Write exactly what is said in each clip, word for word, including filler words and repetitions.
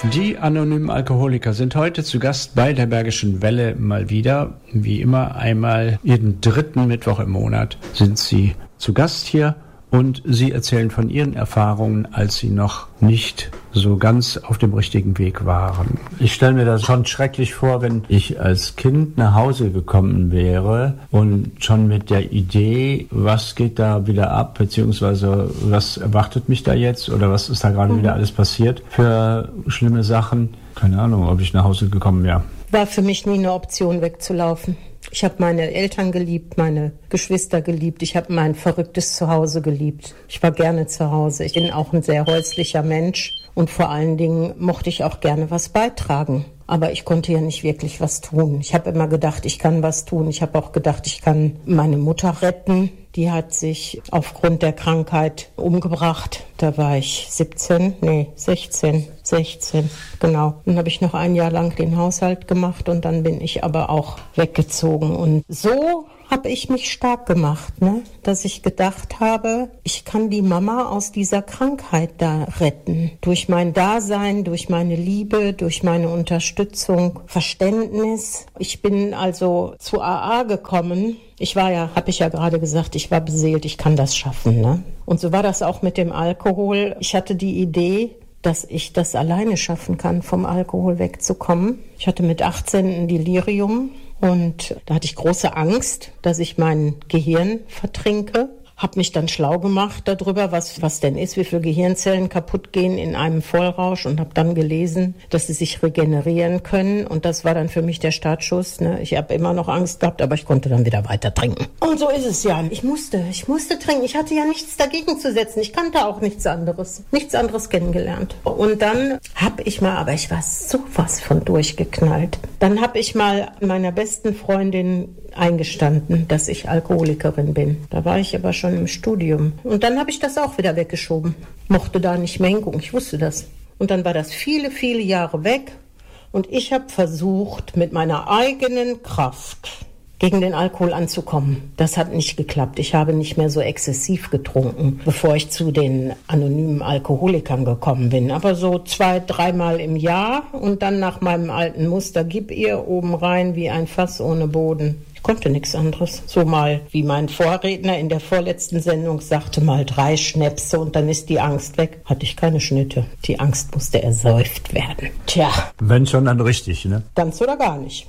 Die anonymen Alkoholiker sind heute zu Gast bei der Bergischen Welle mal wieder. Wie immer einmal jeden dritten Mittwoch im Monat sind sie zu Gast hier und sie erzählen von ihren Erfahrungen, als sie noch nicht so ganz auf dem richtigen Weg waren. Ich stelle mir das schon schrecklich vor, wenn ich als Kind nach Hause gekommen wäre und schon mit der Idee, was geht da wieder ab, beziehungsweise was erwartet mich da jetzt oder was ist da gerade mhm. wieder alles passiert für schlimme Sachen. Keine Ahnung, ob ich nach Hause gekommen wäre. War für mich nie eine Option, wegzulaufen. Ich habe meine Eltern geliebt, meine Geschwister geliebt. Ich habe mein verrücktes Zuhause geliebt. Ich war gerne zu Hause. Ich bin auch ein sehr häuslicher Mensch. Und vor allen Dingen mochte ich auch gerne was beitragen. Aber ich konnte ja nicht wirklich was tun. Ich habe immer gedacht, ich kann was tun. Ich habe auch gedacht, ich kann meine Mutter retten. Die hat sich aufgrund der Krankheit umgebracht. Da war ich siebzehn, nee, sechzehn, sechzehn, genau. Dann habe ich noch ein Jahr lang den Haushalt gemacht und dann bin ich aber auch weggezogen. Und so habe ich mich stark gemacht, ne? Dass ich gedacht habe, ich kann die Mama aus dieser Krankheit da retten. Durch mein Dasein, durch meine Liebe, durch meine Unterstützung, Verständnis. Ich bin also zu A A gekommen. Ich war ja, habe ich ja gerade gesagt, ich war beseelt, ich kann das schaffen, ne? Und so war das auch mit dem Alkohol. Ich hatte die Idee, dass ich das alleine schaffen kann, vom Alkohol wegzukommen. Ich hatte mit achtzehn ein Delirium. Und da hatte ich große Angst, dass ich mein Gehirn vertrinke. Habe mich dann schlau gemacht darüber, was was denn ist, wie viele Gehirnzellen kaputt gehen in einem Vollrausch und habe dann gelesen, dass sie sich regenerieren können. Und das war dann für mich der Startschuss. Ne? Ich habe immer noch Angst gehabt, aber ich konnte dann wieder weiter trinken. Und so ist es ja. Ich musste, ich musste trinken. Ich hatte ja nichts dagegen zu setzen. Ich kannte auch nichts anderes. Nichts anderes kennengelernt. Und dann habe ich mal, aber ich war sowas von durchgeknallt. Dann habe ich mal meiner besten Freundin eingestanden, dass ich Alkoholikerin bin. Da war ich aber schon im Studium. Und dann habe ich das auch wieder weggeschoben. Mochte da nicht mehr hingucken, ich wusste das. Und dann war das viele, viele Jahre weg. Und ich habe versucht, mit meiner eigenen Kraft gegen den Alkohol anzukommen. Das hat nicht geklappt. Ich habe nicht mehr so exzessiv getrunken, bevor ich zu den anonymen Alkoholikern gekommen bin. Aber so zwei, dreimal im Jahr und dann nach meinem alten Muster, gib ihr oben rein wie ein Fass ohne Boden. Ich konnte nichts anderes. So mal, wie mein Vorredner in der vorletzten Sendung sagte, mal drei Schnäpse und dann ist die Angst weg. Hatte ich keine Schnitte. Die Angst musste ersäuft werden. Tja. Wenn schon, dann richtig, ne? Ganz oder gar nicht.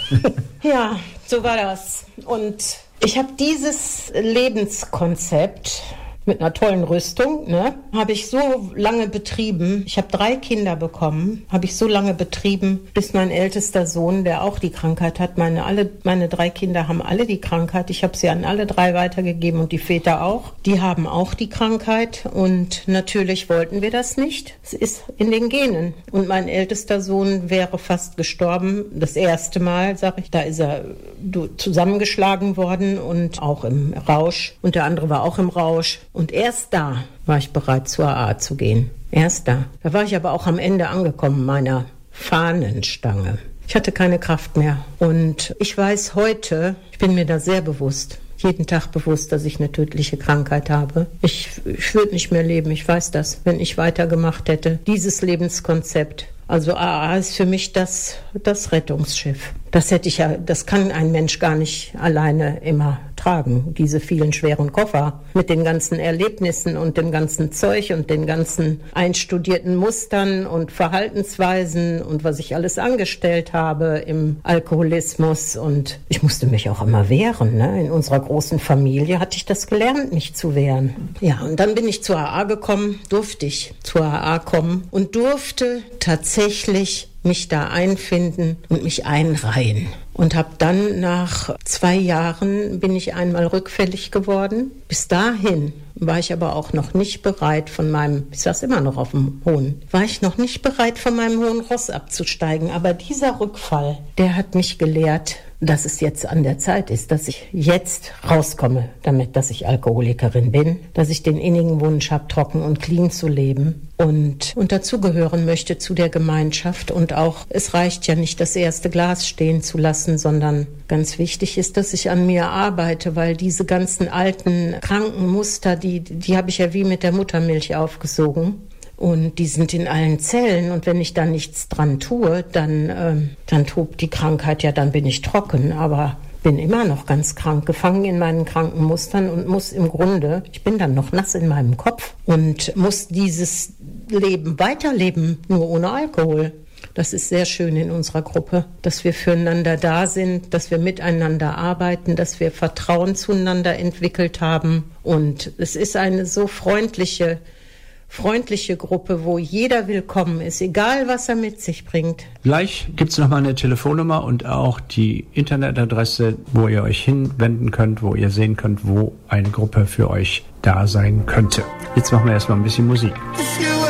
Ja, so war das. Und ich habe dieses Lebenskonzept mit einer tollen Rüstung, ne, habe ich so lange betrieben. Ich habe drei Kinder bekommen, habe ich so lange betrieben, bis mein ältester Sohn, der auch die Krankheit hat, meine alle meine drei Kinder haben alle die Krankheit. Ich habe sie an alle drei weitergegeben und die Väter auch. Die haben auch die Krankheit und natürlich wollten wir das nicht. Es ist in den Genen. Und mein ältester Sohn wäre fast gestorben. Das erste Mal, sage ich, da ist er zusammengeschlagen worden und auch im Rausch. Und der andere war auch im Rausch. Und erst da war ich bereit, zur A A zu gehen. Erst da. Da war ich aber auch am Ende angekommen meiner Fahnenstange. Ich hatte keine Kraft mehr. Und ich weiß heute, ich bin mir da sehr bewusst, jeden Tag bewusst, dass ich eine tödliche Krankheit habe. Ich, ich würde nicht mehr leben, ich weiß das, wenn ich weitergemacht hätte. Dieses Lebenskonzept. Also A A ist für mich das, das Rettungsschiff. Das hätte ich ja, das kann ein Mensch gar nicht alleine immer tragen. Diese vielen schweren Koffer mit den ganzen Erlebnissen und dem ganzen Zeug und den ganzen einstudierten Mustern und Verhaltensweisen und was ich alles angestellt habe im Alkoholismus. Und ich musste mich auch immer wehren. Ne? In unserer großen Familie hatte ich das gelernt, mich zu wehren. Ja, und dann bin ich zur A A gekommen, durfte ich zur A A kommen und durfte tatsächlich mich da einfinden und mich einreihen. Und habe dann nach zwei Jahren bin ich einmal rückfällig geworden. Bis dahin war ich aber auch noch nicht bereit von meinem, ich sag's immer noch auf dem Hohen, war ich noch nicht bereit von meinem hohen Ross abzusteigen. Aber dieser Rückfall, der hat mich gelehrt, dass es jetzt an der Zeit ist, dass ich jetzt rauskomme damit, dass ich Alkoholikerin bin, dass ich den innigen Wunsch habe, trocken und clean zu leben und, und dazugehören möchte zu der Gemeinschaft. Und auch, es reicht ja nicht, das erste Glas stehen zu lassen, sondern ganz wichtig ist, dass ich an mir arbeite, weil diese ganzen alten, kranken Muster, die, die habe ich ja wie mit der Muttermilch aufgesogen. Und die sind in allen Zellen. Und wenn ich da nichts dran tue, dann, ähm, dann tobt die Krankheit, ja, dann bin ich trocken. Aber bin immer noch ganz krank, gefangen in meinen kranken Mustern und muss im Grunde, ich bin dann noch nass in meinem Kopf und muss dieses Leben weiterleben, nur ohne Alkohol. Das ist sehr schön in unserer Gruppe, dass wir füreinander da sind, dass wir miteinander arbeiten, dass wir Vertrauen zueinander entwickelt haben. Und es ist eine so freundliche, freundliche Gruppe, wo jeder willkommen ist, egal was er mit sich bringt. Gleich gibt es nochmal eine Telefonnummer und auch die Internetadresse, wo ihr euch hinwenden könnt, wo ihr sehen könnt, wo eine Gruppe für euch da sein könnte. Jetzt machen wir erstmal ein bisschen Musik.